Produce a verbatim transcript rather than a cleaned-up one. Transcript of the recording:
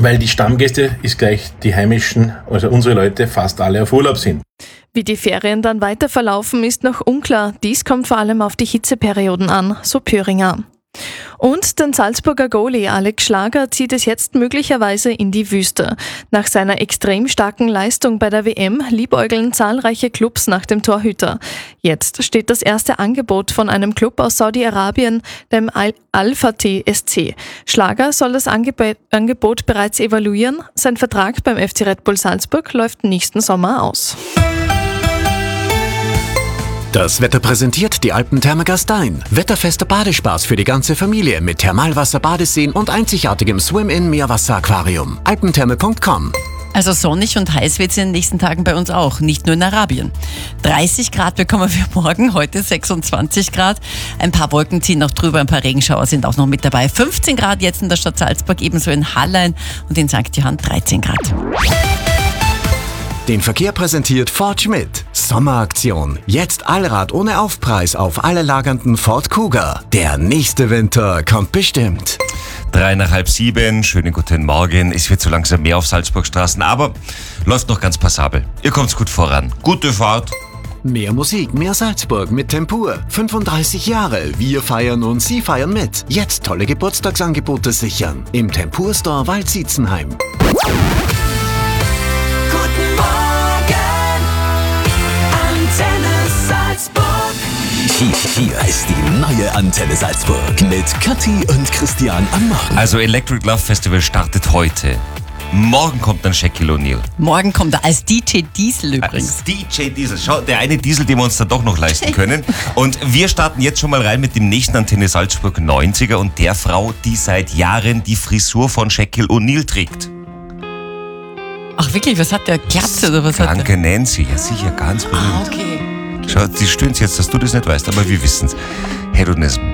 weil die Stammgäste ist gleich die heimischen, also unsere Leute fast alle auf Urlaub sind. Wie die Ferien dann weiter verlaufen, ist noch unklar. Dies kommt vor allem auf die Hitzeperioden an, so Pöhringer. Und den Salzburger Goalie Alex Schlager zieht es jetzt möglicherweise in die Wüste. Nach seiner extrem starken Leistung bei der W M liebäugeln zahlreiche Clubs nach dem Torhüter. Jetzt steht das erste Angebot von einem Club aus Saudi-Arabien, dem Al- Al-Fateh S C. Schlager soll das Angeb- Angebot bereits evaluieren. Sein Vertrag beim F C Red Bull Salzburg läuft nächsten Sommer aus. Das Wetter präsentiert die Alpentherme Gastein. Wetterfester Badespaß für die ganze Familie mit Thermalwasser, Badeseen und einzigartigem Swim-In-Meerwasser-Aquarium. alpentherme punkt com. Also sonnig und heiß wird es in den nächsten Tagen bei uns auch, nicht nur in Arabien. dreißig Grad bekommen wir morgen, heute sechsundzwanzig Grad. Ein paar Wolken ziehen noch drüber, ein paar Regenschauer sind auch noch mit dabei. fünfzehn Grad jetzt in der Stadt Salzburg, ebenso in Hallein und in Sankt Johann dreizehn Grad. Den Verkehr präsentiert Ford Schmidt. Sommeraktion. Jetzt Allrad ohne Aufpreis auf alle lagernden Ford Kuga. Der nächste Winter kommt bestimmt. Drei nach halb sieben, schönen guten Morgen. Es wird so langsam mehr auf Salzburgstraßen, aber läuft noch ganz passabel. Ihr kommt's gut voran. Gute Fahrt. Mehr Musik, mehr Salzburg mit Tempur. fünfunddreißig Jahre. Wir feiern und Sie feiern mit. Jetzt tolle Geburtstagsangebote sichern. Im Tempur Store Waldsiezenheim. Hier, hier ist die neue Antenne Salzburg mit Kathi und Christian am Morgen. Also Electric Love Festival startet heute. Morgen kommt dann Shaquille O'Neal. Morgen kommt er als D J Diesel übrigens. Als D J Diesel. Schau, der eine Diesel, den wir uns dann doch noch leisten können. Und wir starten jetzt schon mal rein mit dem nächsten Antenne Salzburg neunziger und der Frau, die seit Jahren die Frisur von Shaquille O'Neal trägt. Ach wirklich, was hat der? Glatze oder was hat der? Danke Nancy, ja sicher, ganz berühmt. Ah, okay. Schau, die stöhnt jetzt, dass du das nicht weißt, aber wir wissen's. Hedonism.